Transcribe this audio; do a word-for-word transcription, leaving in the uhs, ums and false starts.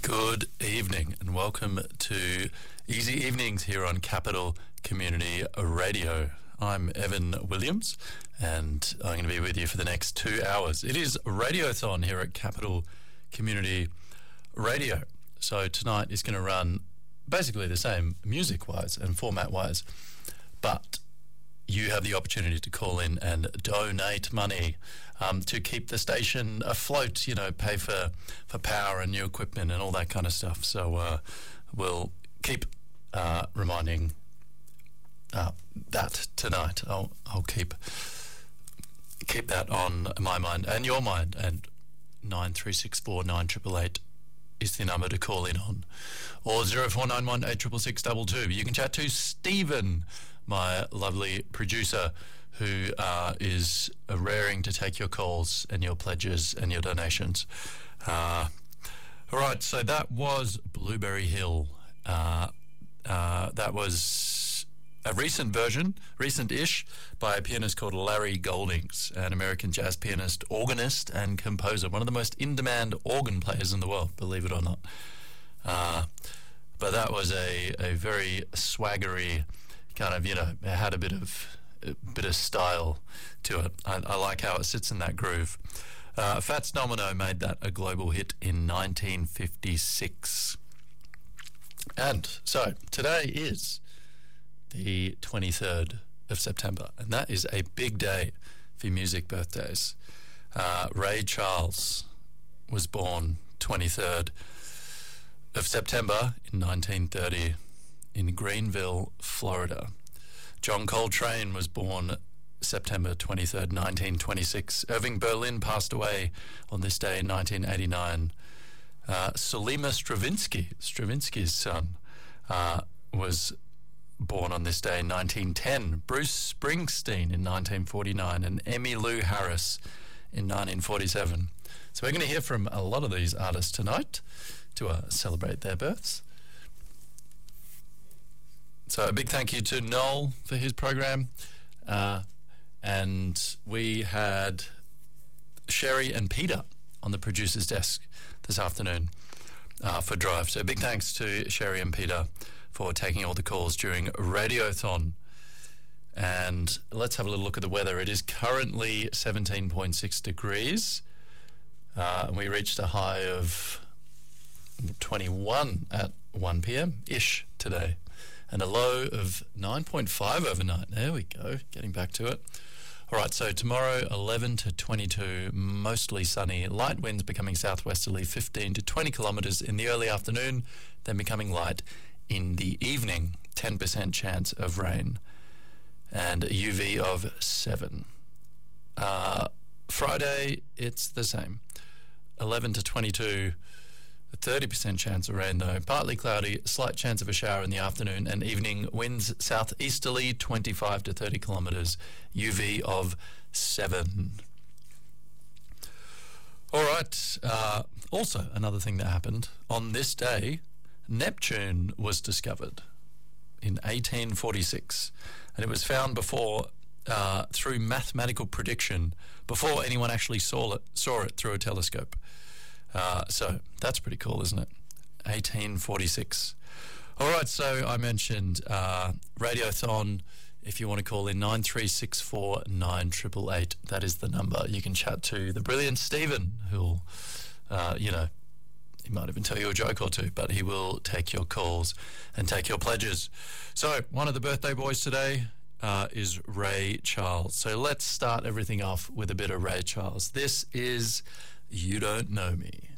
Good evening and welcome to Easy Evenings here on Capital Community Radio. I'm Evan Williams and I'm going to be with you for the next two hours. It is Radiothon here at Capital Community Radio. So tonight is going to run basically the same music-wise and format-wise, but you have the opportunity to call in and donate money um, to keep the station afloat, you know, pay for, for power and new equipment and all that kind of stuff. So uh, we'll keep uh, reminding uh, that tonight. I'll, I'll keep keep that on my mind and your mind. And nine three six four nine eight eight eight is the number to call in on. Or zero four nine one eight six six two two. You can chat to Stephen, my lovely producer, who uh, is uh, raring to take your calls and your pledges and your donations. Uh, all right, so that was Blueberry Hill. Uh, uh, that was a recent version, recent-ish, by a pianist called Larry Goldings, an American jazz pianist, organist, and composer, one of the most in-demand organ players in the world, believe it or not. Uh, but that was a, a very swaggery kind of, you know, it had a bit of a bit of style to it. I, I like how it sits in that groove. Uh, Fats Domino made that a global hit in nineteen fifty-six. And so today is the twenty-third of September, and that is a big day for music birthdays. Uh, Ray Charles was born twenty-third of September in nineteen thirty in Greenville, Florida. John Coltrane was born September twenty-third, nineteen twenty-six. Irving Berlin passed away on this day in nineteen eighty-nine. Uh, Sulema Stravinsky, Stravinsky's son, uh, was born on this day in nineteen ten. Bruce Springsteen in nineteen forty-nine and Emmylou Harris in nineteen forty-seven. So we're going to hear from a lot of these artists tonight to uh, celebrate their births. So a big thank you to Noel for his program. Uh, and we had Sherry and Peter on the producer's desk this afternoon uh, for Drive. So big thanks to Sherry and Peter for taking all the calls during Radiothon. And let's have a little look at the weather. It is currently seventeen point six degrees. Uh, and we reached a high of twenty-one at one p.m.-ish today. And a low of nine point five overnight. There we go, getting back to it. All right, so tomorrow, eleven to twenty-two, mostly sunny. Light winds becoming southwesterly, fifteen to twenty kilometres in the early afternoon, then becoming light in the evening. ten percent chance of rain. And a U V of seven. Uh, Friday, it's the same. eleven to twenty-two. A thirty percent chance of rain though, partly cloudy, slight chance of a shower in the afternoon and evening, winds southeasterly twenty-five to thirty kilometres, U V of seven. All right, uh, also another thing that happened, on this day, Neptune was discovered in eighteen forty-six, and it was found before, uh, through mathematical prediction, before anyone actually saw it, saw it through a telescope. Uh, so that's pretty cool, isn't it? eighteen forty-six. All right, so I mentioned uh, Radiothon. If you want to call in, nine three six four nine eight eight eight, that is the number. You can chat to the brilliant Stephen, who'll, uh, you know, he might even tell you a joke or two, but he will take your calls and take your pledges. So one of the birthday boys today uh, is Ray Charles. So let's start everything off with a bit of Ray Charles. This is You Don't Know Me.